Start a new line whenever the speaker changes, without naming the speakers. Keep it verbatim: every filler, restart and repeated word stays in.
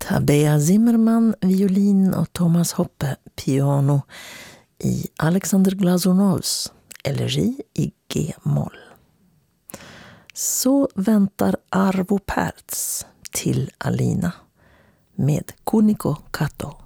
Tabea Zimmerman, violin och Thomas Hoppe, piano i Alexander Glazunovs elegi i G-moll. Så väntar Arvo Pärts till Alina med Kuniko Kato.